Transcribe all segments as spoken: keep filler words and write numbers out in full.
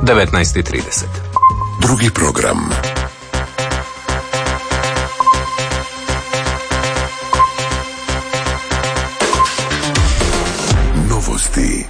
devetnaest i trideset. Drugi program. Novosti.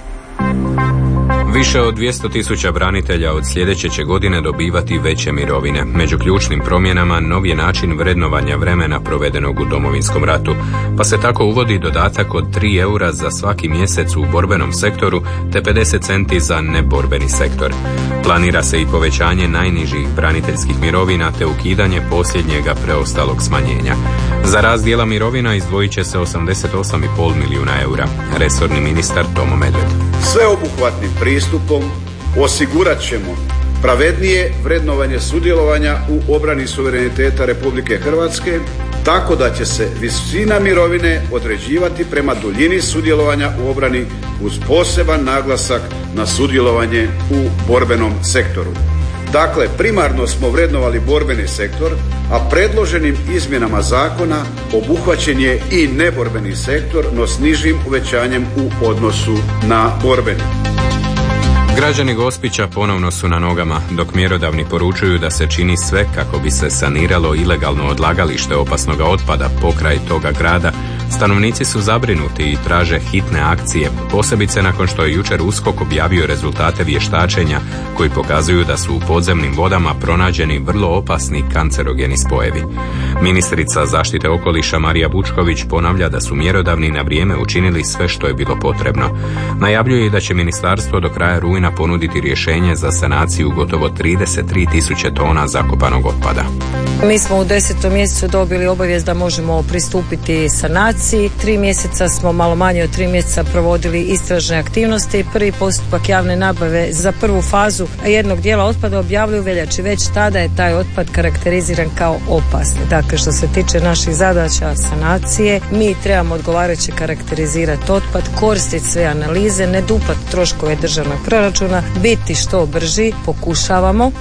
Više od dvjesto tisuća branitelja od sljedeće će godine dobivati veće mirovine. Među ključnim promjenama nov je način vrednovanja vremena provedenog u Domovinskom ratu, pa se tako uvodi dodatak od tri eura za svaki mjesec u borbenom sektoru te pedeset centi za neborbeni sektor. Planira se i povećanje najnižih braniteljskih mirovina te ukidanje posljednjega preostalog smanjenja. Za rast dijela mirovina izdvojit će se osamdeset osam zarez pet milijuna eura. Resorni ministar Tomo Medved. Sveobuhvatnim pristupom osigurat ćemo pravednije vrednovanje sudjelovanja u obrani suvereniteta Republike Hrvatske, tako da će se visina mirovine određivati prema duljini sudjelovanja u obrani uz poseban naglasak na sudjelovanje u borbenom sektoru. Dakle, primarno smo vrednovali borbeni sektor, a predloženim izmjenama zakona obuhvaćen je i neborbeni sektor, no s nižim uvećanjem u odnosu na borbeni. Građani Gospića ponovno su na nogama, dok mjerodavni poručuju da se čini sve kako bi se saniralo ilegalno odlagalište opasnog otpada pokraj toga grada. Stanovnici su zabrinuti i traže hitne akcije, posebice nakon što je jučer USKOK objavio rezultate vještačenja koji pokazuju da su u podzemnim vodama pronađeni vrlo opasni kancerogeni spojevi. Ministrica zaštite okoliša Marija Vučković ponavlja da su mjerodavni na vrijeme učinili sve što je bilo potrebno. Najavljuje i da će ministarstvo do kraja rujna ponuditi rješenje za sanaciju gotovo trideset tri tisuće tona zakopanog otpada. Mi smo u desetom mjesecu dobili obavijest da možemo pristupiti sanaciji. Tri mjeseca smo, malo manje od tri mjeseca, provodili istražne aktivnosti. Prvi postupak javne nabave za prvu fazu jednog dijela otpada objavili u veljači. Već tada je taj otpad karakteriziran kao opasni. Dakle, što se tiče naših zadaća sanacije, mi trebamo odgovarajuće karakterizirati otpad, koristiti sve analize, ne duplati troškove državnog proračuna, biti što brži, pokušavamo.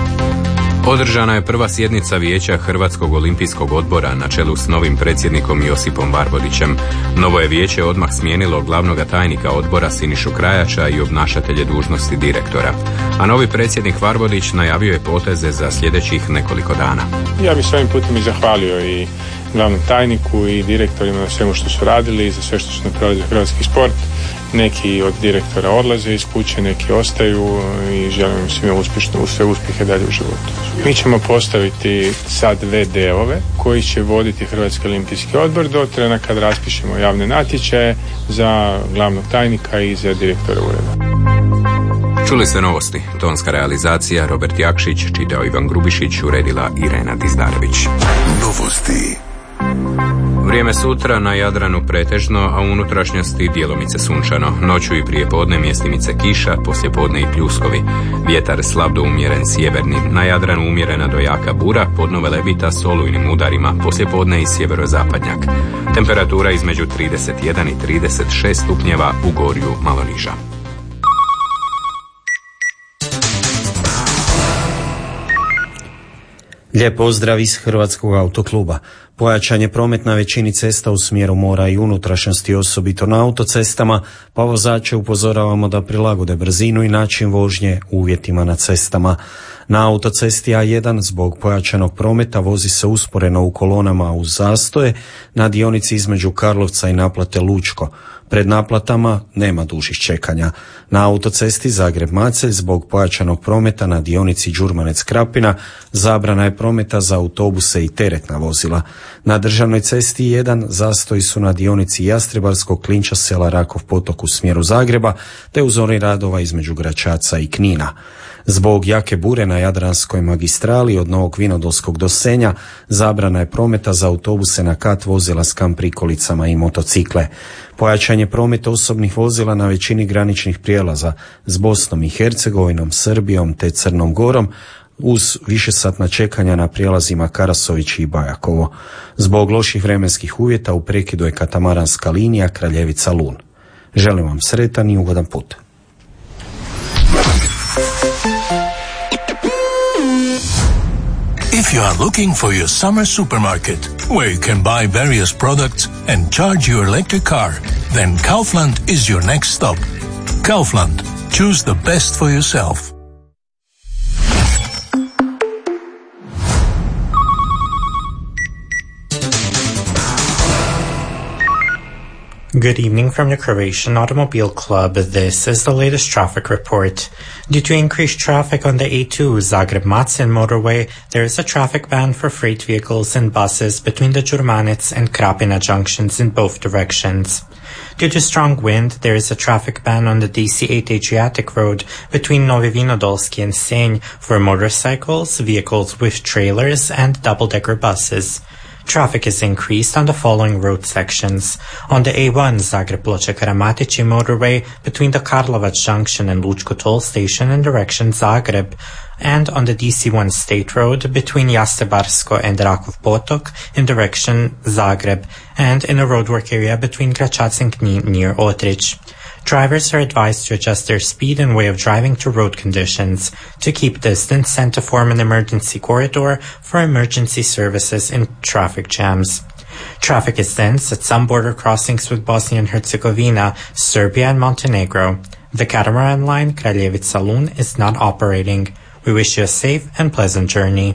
Održana je prva sjednica Vijeća Hrvatskog olimpijskog odbora na čelu s novim predsjednikom Josipom Varbodićem. Novo je vijeće odmah smijenilo glavnoga tajnika odbora Sinišu Krajača i obnašatelje dužnosti direktora. A novi predsjednik Varbodić najavio je poteze za sljedećih nekoliko dana. Ja bih s ovim putem i zahvalio i glavnom tajniku i direktorima na svemu što su radili i za sve što su napravili za hrvatski sport. Neki od direktora odlaze iz kuće, neki ostaju i želim im svima uspješno, sve uspjehe dalje u životu. Mi ćemo postaviti sad ve de-ove koji će voditi Hrvatski olimpijski odbor do trena kad raspišemo javne natječaje za glavnog tajnika i za direktora ureda. Čuli ste novosti. Tonska realizacija Robert Jakšić, čitao Ivan Grubišić, uredila Irena Dizdarević. Novosti. Vrijeme sutra na Jadranu pretežno, a u unutrašnjosti djelomice sunčano. Noću i prije podne mjestimice kiša, poslije podne i pljuskovi. Vjetar slab do umjeren sjeverni. Na Jadranu umjerena do jaka bura, podno velebita s olujnim udarima, poslije podne i sjeverozapadnjak. Temperatura između trideset jedan i trideset šest stupnjeva, u Gorju malo niža. Lijep pozdrav iz Hrvatskog autokluba. Pojačan je promet na većini cesta u smjeru mora i unutrašnjosti, osobito na autocestama, pa vozače upozoravamo da prilagode brzinu i način vožnje uvjetima na cestama. Na autocesti A jedan zbog pojačanog prometa vozi se usporeno u kolonama uz zastoje na dionici između Karlovca i naplate Lučko. Pred naplatama nema dužih čekanja. Na autocesti Zagreb-Macelj zbog pojačanog prometa na dionici Đurmanec-Krapina zabrana je prometa za autobuse i teretna vozila. Na državnoj cesti jedan zastoji su na dionici Jastrebarskog Klinča sela Rakov potok u smjeru Zagreba te u zoni radova između Gračaca i Knina. Zbog jake bure na Jadranskoj magistrali od Novog Vinodolskog do Senja zabrana je prometa za autobuse na kat vozila s kamp prikolicama i motocikle. Pojačan je promet osobnih vozila na većini graničnih prijelaza s Bosnom i Hercegovinom, Srbijom te Crnom Gorom uz višesatna čekanja na prijelazima Karasović i Bajakovo. Zbog loših vremenskih uvjeta u prekidu je katamaranska linija Kraljevica-Lun. Želim vam sretan i ugodan put. If you are looking for your summer supermarket, where you can buy various products and charge your electric car, then Kaufland is your next stop. Kaufland. Choose the best for yourself. Good evening from the Croatian Automobile Club. This is the latest traffic report. Due to increased traffic on the A two Zagreb-Macin motorway, there is a traffic ban for freight vehicles and buses between the Đurmanec and Krapina junctions in both directions. Due to strong wind, there is a traffic ban on the D C eight Adriatic Road between Novi Vinodolski and Senj for motorcycles, vehicles with trailers, and double-decker buses. Traffic is increased on the following road sections. On the A one Zagreb-Ploče-Karamatici motorway between the Karlovac junction and Lučko toll station in direction Zagreb, and on the D C one State Road between Jasebarsko and Rakov Potok in direction Zagreb, and in a roadwork area between Gračac and Knin near Otrich. Drivers are advised to adjust their speed and way of driving to road conditions, to keep distance, and to form an emergency corridor for emergency services in traffic jams. Traffic is dense at some border crossings with Bosnia and Herzegovina, Serbia, and Montenegro. The catamaran line Kraljevica-Lun is not operating. We wish you a safe and pleasant journey.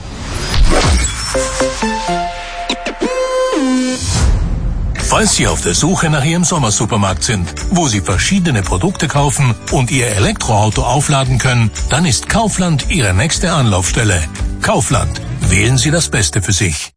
Falls Sie auf der Suche nach Ihrem Sommersupermarkt sind, wo Sie verschiedene Produkte kaufen und Ihr Elektroauto aufladen können, dann ist Kaufland Ihre nächste Anlaufstelle. Kaufland. Wählen Sie das Beste für sich.